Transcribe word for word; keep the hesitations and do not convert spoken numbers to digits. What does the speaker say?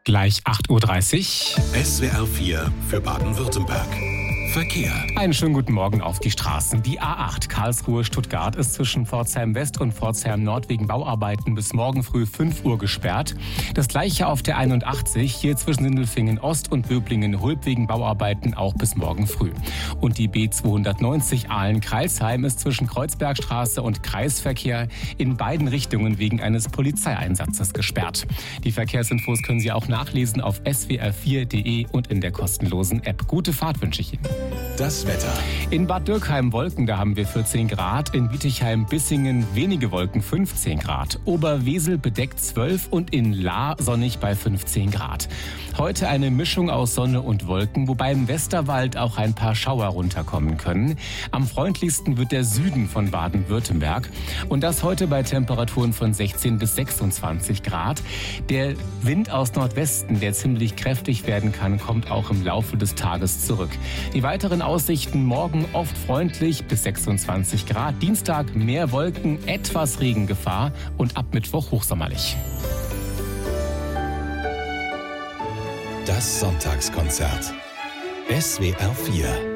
Gleich acht Uhr dreißig. S W R vier für Baden-Württemberg. Verkehr. Einen schönen guten Morgen auf die Straßen. Die A acht Karlsruhe-Stuttgart ist zwischen Pforzheim West und Pforzheim Nord wegen Bauarbeiten bis morgen früh fünf Uhr gesperrt. Das gleiche auf der einundachtzig, hier zwischen Sindelfingen Ost und Böblingen-Hulb wegen Bauarbeiten auch bis morgen früh. Und die B zweihundertneunzig Aalen-Crailsheim ist zwischen Kreuzbergstraße und Kreisverkehr in beiden Richtungen wegen eines Polizeieinsatzes gesperrt. Die Verkehrsinfos können Sie auch nachlesen auf s w r vier punkt d e und in der kostenlosen App. Gute Fahrt wünsche ich Ihnen. Das Wetter. In Bad Dürkheim Wolken, da haben wir vierzehn Grad. In Bietigheim-Bissingen wenige Wolken, fünfzehn Grad. Oberwesel bedeckt zwölf und in Lahr sonnig bei fünfzehn Grad. Heute eine Mischung aus Sonne und Wolken, wobei im Westerwald auch ein paar Schauer runterkommen können. Am freundlichsten wird der Süden von Baden-Württemberg. Und das heute bei Temperaturen von sechzehn bis sechsundzwanzig Grad. Der Wind aus Nordwesten, der ziemlich kräftig werden kann, kommt auch im Laufe des Tages zurück. Die weiteren Aussichten: morgen oft freundlich bis sechsundzwanzig Grad. Dienstag mehr Wolken, etwas Regengefahr und ab Mittwoch hochsommerlich. Das Sonntagskonzert. S W R vier